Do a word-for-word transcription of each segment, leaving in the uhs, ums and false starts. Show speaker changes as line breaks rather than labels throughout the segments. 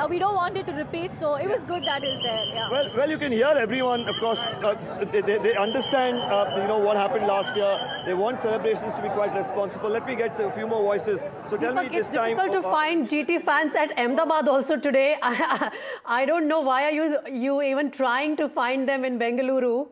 uh, we don't want it to repeat. So it was good that is there. Yeah.
Well, well, you can hear everyone. Of course, uh, they, they, they understand, uh, you know, what happened last year. They want celebrations to be quite responsible. Let me get a few more voices. So tell
Deepak,
me this
it's
time.
difficult to
uh,
find G T fans at Ahmedabad also today. I, I don't know why are you you even trying to find them in Bengaluru.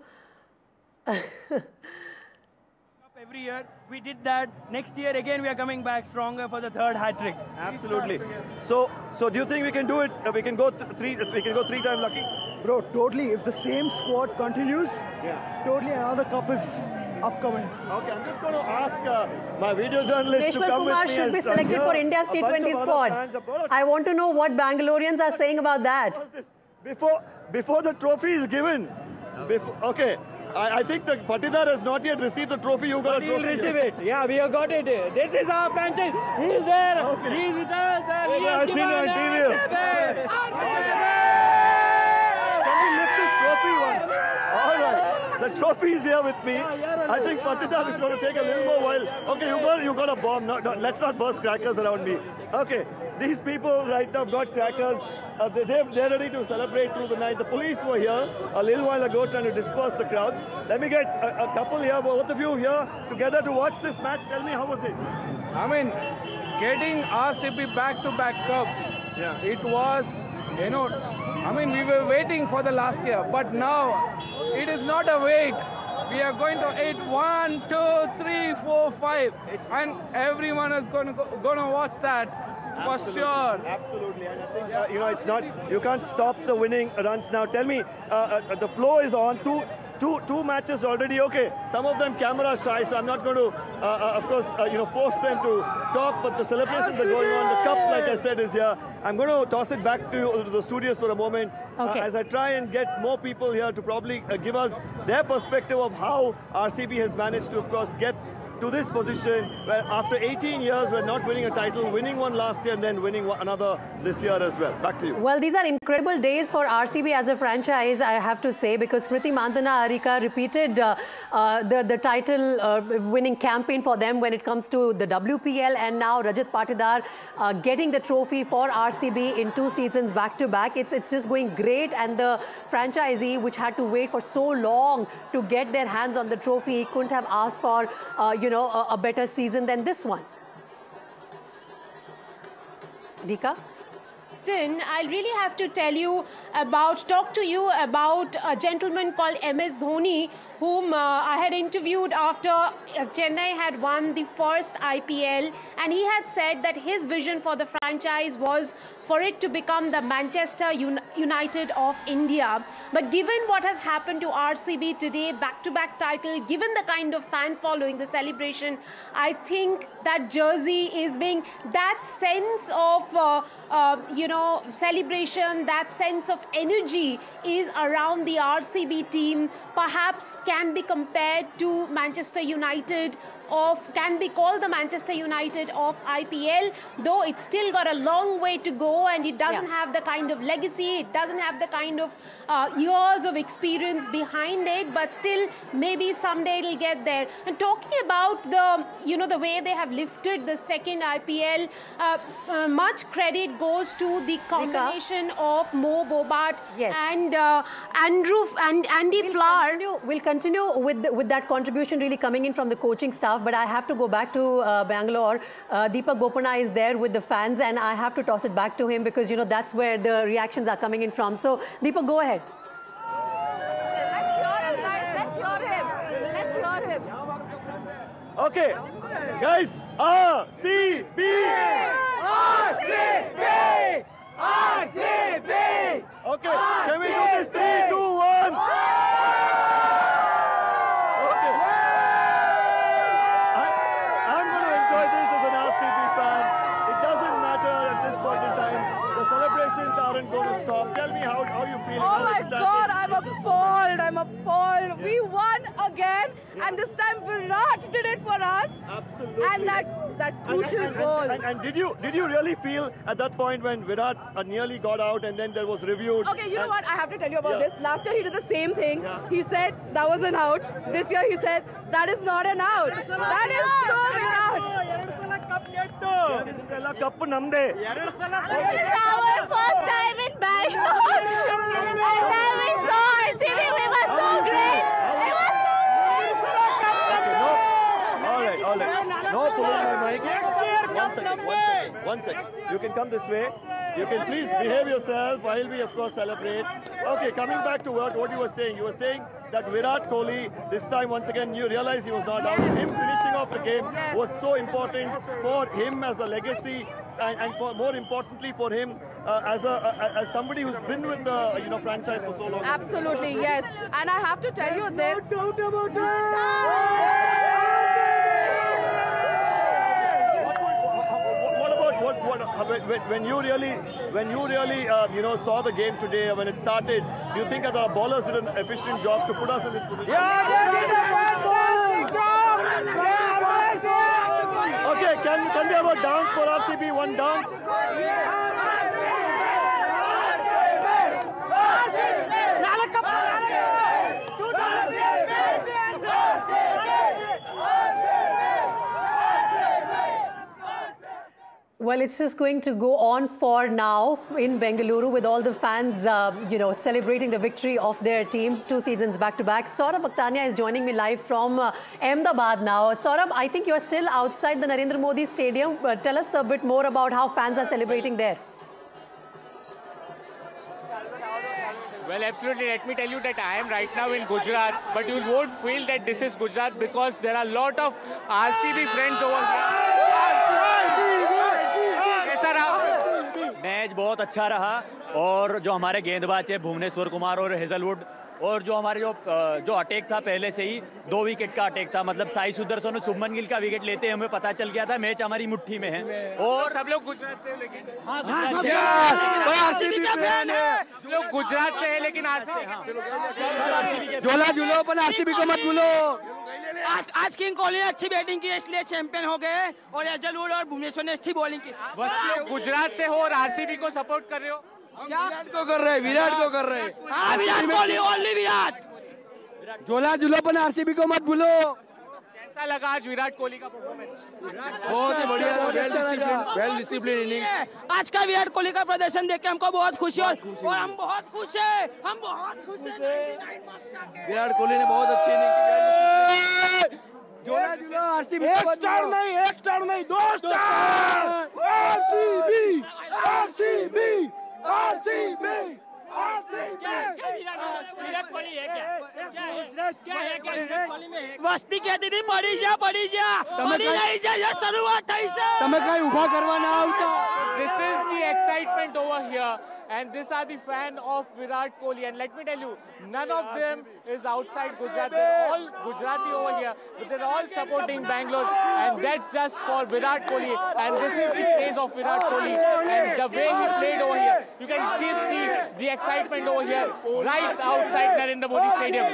Every year we did that. Next year again we are coming back stronger for the third hat trick.
Absolutely. So, so do you think we can do it? Uh, we can go th three. We can go three times lucky.
Bro, totally. If the same squad continues,
Yeah.
totally another cup is upcoming.
Okay, I'm just going to ask uh, my video journalist to
Deshwar
come
Kumar
with me
should
as,
be
uh,
selected
here.
for India's
A
T
bunch
twenty
of other
squad.
fans have brought-
I want to know what Bangaloreans are saying about that.
What's this? Before, before the trophy is given, before, okay, I, I think the Patidar has not yet received the trophy. You got a
He'll
trophy.
receive it. Yeah, we have got it. This is our franchise. He is there.
Okay.
He is with us. And
Oh,
he
yeah,
has
I've seen
given
you on
us
T V.
the-
Can we lift this trophy once? All right. The trophy is here with me. I think Patidar is going to take a little more while. Okay, you got you got a bomb. No, no, let's not burst crackers around me. Okay, these people right now have got crackers. Uh, they, they're, they're ready to celebrate through the night. The police were here a little while ago trying to disperse the crowds. Let me get a, a couple here, both of you here together to watch this match. Tell me, how was it?
I mean, getting R C B back-to-back cups,
Yeah.
it was, you know, I mean, we were waiting for the last year, but now it is not a wait. We are going to eight, one, two, three, four, five, and everyone is going to go, going to watch that for
Absolutely.
sure.
Absolutely, and I think uh, you know it's not. You can't stop the winning runs now. Tell me, uh, uh, the flow is on. Two, two, two matches already. Okay, some of them camera shy, so I'm not going to, uh, uh, of course, uh, you know, force them to talk. But the celebrations are going on. The cup, like I said, is here. I'm going to toss it back to, you, to the studios for a moment
Okay.
uh, as I try and get more people here to probably uh, give us their perspective of how R C B has managed to, of course, get to this position where after eighteen years we're not winning a title, winning one last year and then winning one, another this year as well. Back to you.
Well, these are incredible days for R C B as a franchise, I have to say, because Smriti Mandhana Arika repeated uh, uh, the, the title uh, winning campaign for them when it comes to the W P L, and now Rajat Patidar uh, getting the trophy for R C B in two seasons back to back. It's, it's just going great, and the franchisee, which had to wait for so long to get their hands on the trophy, couldn't have asked for, uh, you know, a, a better season than this one. Rika?
I'll really have to tell you about, talk to you about a gentleman called M S Dhoni, whom uh, I had interviewed after Chennai had won the first I P L, and he had said that his vision for the franchise was for it to become the Manchester Un United of India. But given what has happened to R C B today, back-to-back title, given the kind of fan following, the celebration, I think that jersey is being, that sense of, uh, uh, you know, celebration, that sense of energy is around the R C B team, perhaps can be compared to Manchester United of, can be called the Manchester United of I P L, though it's still got a long way to go and it doesn't
Yeah.
have the kind of legacy, it doesn't have the kind of uh, years of experience behind it, but still maybe someday it'll get there. And talking about the, you know, the way they have lifted the second I P L, uh, uh, much credit goes to the combination of Mo Bobart
Yes.
and uh, Andrew and Andy
We'll
Flower.
continue, we'll continue with, the, with that contribution really coming in from the coaching staff, but I have to go back to uh, Bangalore. Uh, Deepak Bopanna is there with the fans, and I have to toss it back to him because, you know, that's where the reactions are coming in from. So, Deepak, go ahead.
Let's hear him, guys. Let's hear him. Let's hear him.
Okay, guys, R C B! R C B! R C B! Okay, can we do this? Three, two, one. Okay. I, I'm going to enjoy this as an R C B fan. It doesn't matter at this point in time. The celebrations aren't going to stop. Tell me how, how you feel.
Oh my God, I'm appalled. I'm appalled. We won again, and this time Virat did it for us.
Absolutely.
And that that
And-
crucial
and, and,
goal.
And, and did you did you really feel at that point when Virat uh, nearly got out and then there was reviewed?
Okay, you know
and-
what? I have to tell you about
Yeah.
this. Last year he did the same thing.
Yeah.
He said that was an out. This year he said that is not an out. That is so an out.
ಎರಡ್ ಸಲ cup ನಮ್ದೆ.
This is our first time
one second. You can come this way. You can please behave yourself while we, of course, celebrate. Okay, coming back to what, what you were saying. You were saying that Virat Kohli, this time, once again, you realize he was not out. Him finishing off the game
Yes.
was so important for him as a legacy, and, and for more importantly for him uh, as a uh, as somebody who's been with the you know franchise for so long.
Absolutely, yes. And I have to tell you this.
What, what about what, what when, when you really when you really uh, you know saw the game today when it started? Do you think that our bowlers did an efficient job to put us in this position? Okay, can can we have a dance for R C B? One dance.
Well, it's just going to go on for now in Bengaluru with all the fans, uh, you know, celebrating the victory of their team two seasons back to back. Saurabh Akhtania is joining me live from uh, Ahmedabad now. Saurabh, I think you're still outside the Narendra Modi Stadium. Uh, tell us a bit more about how fans are celebrating there.
Well, absolutely. Let me tell you that I am right now in Gujarat, but you won't feel that this is Gujarat because there are a lot of R C B friends over here.
Match बहुत अच्छा रहा और जो हमारे गेंदबाज है भुवनेश्वर कुमार और Hazlewood और जो हमारे जो जो अटैक था पहले से ही दो विकेट का अटैक था मतलब साई सुदर्शन और शुभमन गिल का विकेट लेते हमें पता चल गया था मैच हमारी मुट्ठी में है और
सब लोग गुजरात से हैं लेकिन
आरसीबी का फैन है
लोग गुजरात से हैं लेकिन आरसीबी
झोला झूलो पर आरसीबी को मत भूलो
आज आज किंग कोहली ने अच्छी बैटिंग की इसलिए चैंपियन हो गए और हेजलवुड और भुवनेश्वर ने अच्छी बॉलिंग की
बस लोग गुजरात से हो और आरसीबी को सपोर्ट कर रहे हो
क्या
विराट को कर रहे विराट को कर रहे
हाँ विराट कोहली ओनली विराट
झोला झूलो पर आरसीबी को मत भूलो
कैसा लगा आज विराट कोहली का परफॉर्मेंस
बहुत ही बढ़िया था well discipline well discipline inning
आज का विराट कोहली का प्रदर्शन देख के हमको बहुत खुशी और और हम बहुत खुश हैं हम बहुत खुश हैं
विराट कोहली ने बहुत अच्छी इनिंग की झोला झूलो आरसीबी एक स्टार नहीं एक स्टार नहीं दो स्टार आरसीबी आरसीबी आरसीबी
वस्ती कहती थी पड़ी जा पड़ी जा पड़ी नहीं जा ये शुरुआत थी से
તમે કઈ ઊભા કરવા ના આવતા
This is the excitement over here and these are the fan of Virat Kohli and let me tell you none of them is outside Gujarat. They're all Gujarati over here but they're all supporting Bangalore and that's just for Virat Kohli and this is the praise of Virat Kohli and the way he played over here. You can see, see the excitement over here right outside Narendra Modi Stadium.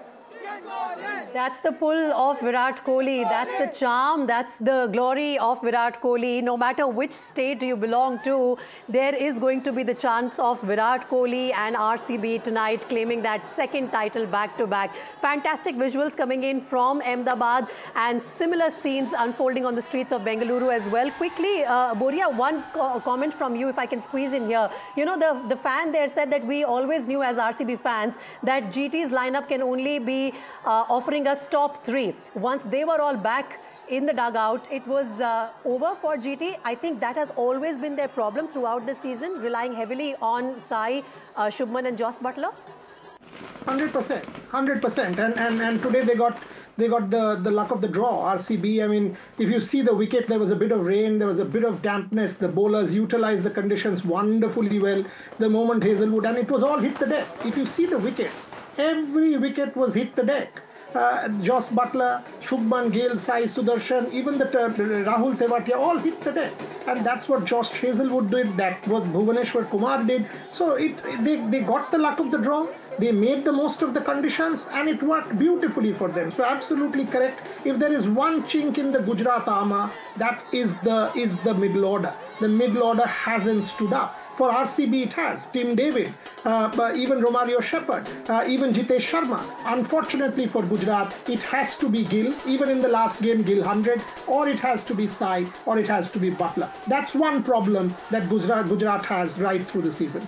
That's the pull of Virat Kohli. That's the charm. That's the glory of Virat Kohli. No matter which state you belong to, there is going to be the chance of Virat Kohli and R C B tonight claiming that second title back-to-back. Fantastic visuals coming in from Ahmedabad and similar scenes unfolding on the streets of Bengaluru as well. Quickly, uh, Boria, one co comment from you if I can squeeze in here. You know, the, the fan there said that we always knew as R C B fans that G T's lineup can only be uh, offering us top three. Once they were all back in the dugout, it was uh, over for G T. I think that has always been their problem throughout the season, relying heavily on Sai, uh, Shubman and Jos Buttler.
one hundred percent, one hundred percent. And, and, and today they got they got the, the luck of the draw, R C B. I mean, if you see the wicket, there was a bit of rain, there was a bit of dampness. The bowlers utilized the conditions wonderfully well. The moment Hazelwood, and it was all hit the deck. If you see the wickets, every wicket was hit the deck. Uh, Jos Buttler, Shubman Gill, Sai Sudarshan, even the uh, Rahul Tewatia all hit the deck. And that's what Josh Hazelwood did, that what Bhuvaneshwar Kumar did. So it, they, they got the luck of the draw, they made the most of the conditions, and it worked beautifully for them. So absolutely correct. If there is one chink in the Gujarat armour, that is the, is the middle order. The middle order hasn't stood up. For R C B it has. Tim David, uh, even Romario Shepherd, uh, even Jitesh Sharma. Unfortunately for Gujarat, it has to be Gill, even in the last game Gill one hundred, or it has to be Sai, or it has to be Buttler. That's one problem that Gujarat, Gujarat has right through the season.